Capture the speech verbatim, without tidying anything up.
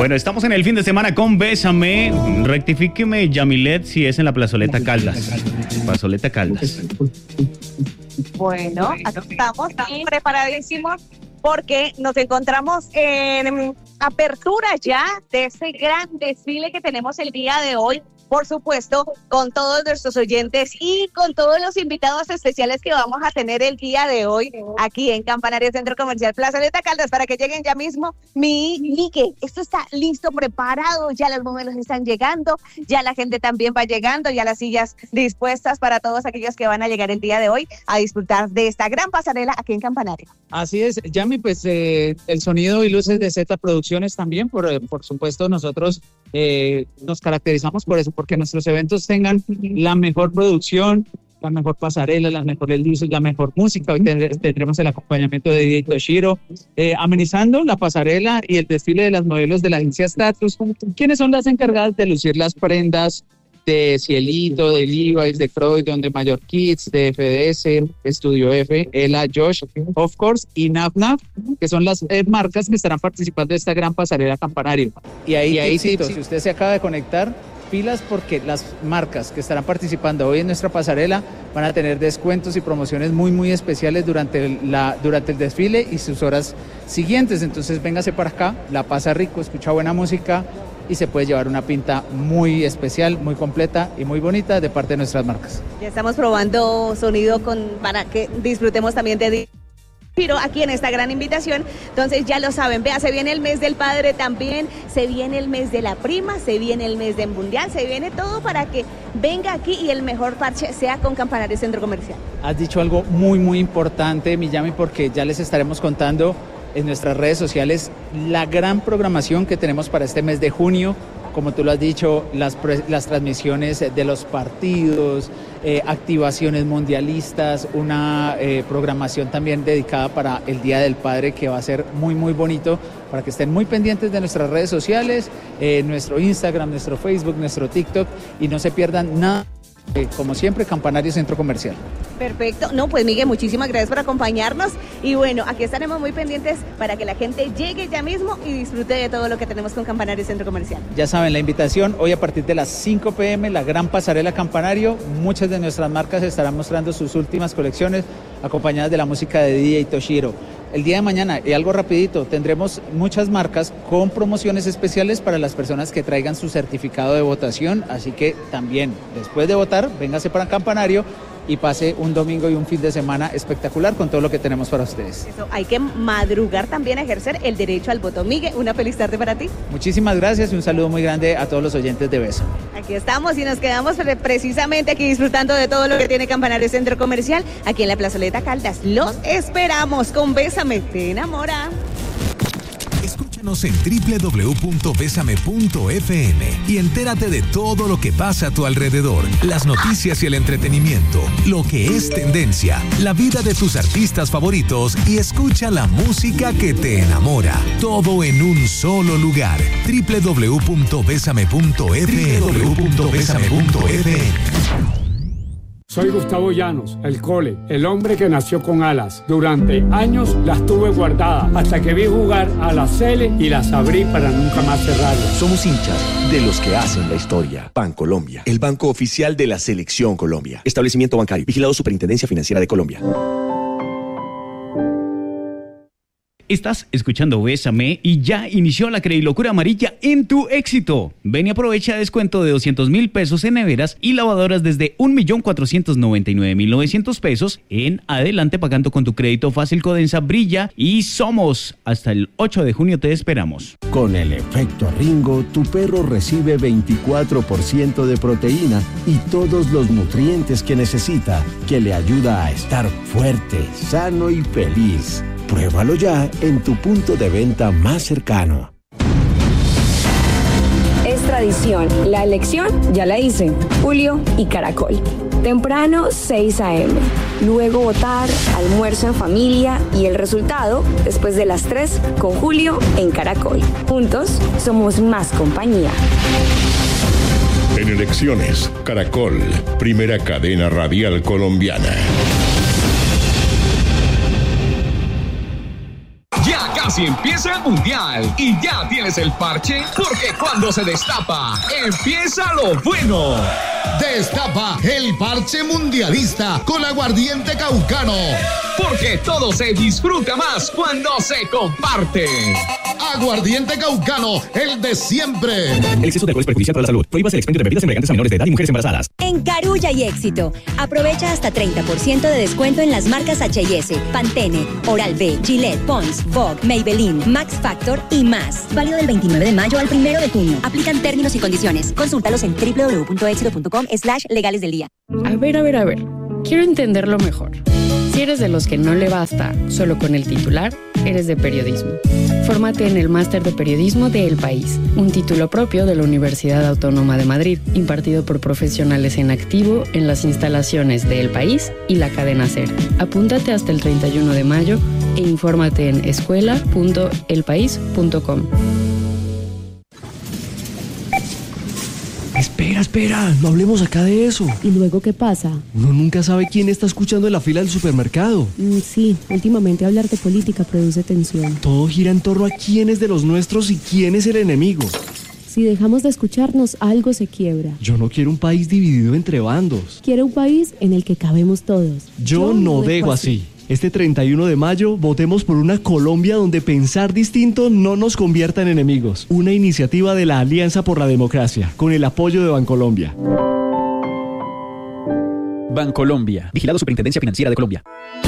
Bueno, estamos en el fin de semana con Bésame. Rectifíqueme, Yamilet, si es en la plazoleta Caldas. Plazoleta Caldas. Bueno, aquí estamos preparadísimos porque nos encontramos en apertura ya de ese gran desfile que tenemos el día de hoy. Por supuesto, con todos nuestros oyentes y con todos los invitados especiales que vamos a tener el día de hoy aquí en Campanario Centro Comercial Plazoleta Caldas, para que lleguen ya mismo. Mi Miguel, esto está listo, preparado, ya los modelos están llegando, ya la gente también va llegando, ya las sillas dispuestas para todos aquellos que van a llegar el día de hoy a disfrutar de esta gran pasarela aquí en Campanario. Así es, Yami, pues eh, el sonido y luces de Z Producciones también, por, por supuesto, nosotros eh, nos caracterizamos por eso, porque nuestros eventos tengan la mejor producción, la mejor pasarela, las mejores luces, la mejor música. Hoy tendremos el acompañamiento de D J Toshiro, eh, amenizando la pasarela y el desfile de las modelos de la agencia Status, quienes son las encargadas de lucir las prendas de Cielito, de Levi's, de Croydon, de Mayor Kids, de F D S, Estudio F, Ela, Josh, of course, y Naf Naf, que son las eh, marcas que estarán participando de esta gran pasarela Campanario. Y ahí, y ahí sí, si usted se acaba de conectar, pilas, porque las marcas que estarán participando hoy en nuestra pasarela van a tener descuentos y promociones muy muy especiales durante el, la, durante el desfile y sus horas siguientes. Entonces véngase para acá, la pasa rico, escucha buena música y se puede llevar una pinta muy especial, muy completa y muy bonita de parte de nuestras marcas. Ya estamos probando sonido con, para que disfrutemos también de Pero aquí en esta gran invitación. Entonces ya lo saben, vea, se viene el mes del padre también, se viene el mes de la prima, se viene el mes del mundial, se viene todo para que venga aquí y el mejor parche sea con Campanario Centro Comercial. Has dicho algo muy muy importante, Miyami, porque ya les estaremos contando en nuestras redes sociales la gran programación que tenemos para este mes de junio. Como tú lo has dicho, las, las transmisiones de los partidos, eh, activaciones mundialistas, una eh, programación también dedicada para el Día del Padre que va a ser muy muy bonito, para que estén muy pendientes de nuestras redes sociales, eh, nuestro Instagram, nuestro Facebook, nuestro TikTok, y no se pierdan nada. Eh, como siempre, Campanario Centro Comercial. Perfecto. No, pues Miguel, muchísimas gracias por acompañarnos y bueno, aquí estaremos muy pendientes para que la gente llegue ya mismo y disfrute de todo lo que tenemos con Campanario Centro Comercial. Ya saben, la invitación hoy a partir de las cinco pe eme, la gran pasarela Campanario. Muchas de nuestras marcas estarán mostrando sus últimas colecciones acompañadas de la música de D J Toshiro. El día de mañana, y algo rapidito, tendremos muchas marcas con promociones especiales para las personas que traigan su certificado de votación, así que también, después de votar, véngase para Campanario y pase un domingo y un fin de semana espectacular con todo lo que tenemos para ustedes. Eso, hay que madrugar también a ejercer el derecho al voto. Miguel, una feliz tarde para ti. Muchísimas gracias y un saludo muy grande a todos los oyentes de Beso. Aquí estamos y nos quedamos precisamente aquí disfrutando de todo lo que tiene Campanario Centro Comercial, aquí en la Plazoleta Caldas. Los esperamos con Bésame, te enamora. Escúchanos en doble u doble u doble u punto besame punto efe eme y entérate de todo lo que pasa a tu alrededor, las noticias y el entretenimiento, lo que es tendencia, la vida de tus artistas favoritos y escucha la música que te enamora. Todo en un solo lugar. doble u doble u doble u punto besame punto efe eme. doble u doble u doble u punto besame punto efe eme. Soy Gustavo Llanos, el Cole, el hombre que nació con alas. Durante años las tuve guardadas hasta que vi jugar a la Cele y las abrí para nunca más cerrarlas. Somos hinchas de los que hacen la historia. Bancolombia, el banco oficial de la Selección Colombia. Establecimiento bancario, vigilado Superintendencia Financiera de Colombia. Estás escuchando Bésame y ya inició la Credilocura Amarilla en tu éxito. Ven y aprovecha descuento de doscientos mil pesos en neveras y lavadoras desde un millón cuatrocientos noventa y nueve mil novecientos pesos en adelante pagando con tu crédito fácil Codensa Brilla y Somos. Hasta el ocho de junio te esperamos. Con el efecto Ringo, tu perro recibe veinticuatro por ciento de proteína y todos los nutrientes que necesita, que le ayuda a estar fuerte, sano y feliz. Pruébalo ya en tu punto de venta más cercano. Es tradición. La elección ya la hice. Julio y Caracol. Temprano, seis a eme. Luego votar, almuerzo en familia y el resultado después de las tres con Julio en Caracol. Juntos somos más compañía. En elecciones, Caracol, primera cadena radial colombiana. Así empieza el mundial y ya tienes el parche, porque cuando se destapa, empieza lo bueno. Destapa el parche mundialista con aguardiente caucano. Porque todo se disfruta más cuando se comparte. Aguardiente caucano, el de siempre. El exceso de alcohol es perjudicial para la salud. Prohíbas el expendio de bebidas embriagantes a menores de edad y mujeres embarazadas. En Carulla y Éxito, aprovecha hasta treinta por ciento de descuento en las marcas H y S, Pantene, Oral-B, Gillette, Pond's, Vogue, Maybelline, Max Factor y más. Válido del veintinueve de mayo al primero de junio. Aplican términos y condiciones. Consúltalos en doble u doble u doble u punto éxito punto com slash legales del día. A ver, a ver, a ver. Quiero entenderlo mejor. Si eres de los que no le basta solo con el titular, eres de periodismo. Fórmate en el Máster de Periodismo de El País, un título propio de la Universidad Autónoma de Madrid, impartido por profesionales en activo en las instalaciones de El País y la cadena SER. Apúntate hasta el treinta y uno de mayo e infórmate en escuela punto el país punto com. Espera, espera, no hablemos acá de eso. ¿Y luego qué pasa? Uno nunca sabe quién está escuchando en la fila del supermercado. Mm, sí, últimamente hablar de política produce tensión. Todo gira en torno a quién es de los nuestros y quién es el enemigo. Si dejamos de escucharnos, algo se quiebra. Yo no quiero un país dividido entre bandos. Quiero un país en el que cabemos todos. Yo, Yo no dejo así. así. Este treinta y uno de mayo, votemos por una Colombia donde pensar distinto no nos convierta en enemigos. Una iniciativa de la Alianza por la Democracia, con el apoyo de Bancolombia. Bancolombia, vigilado Superintendencia Financiera de Colombia.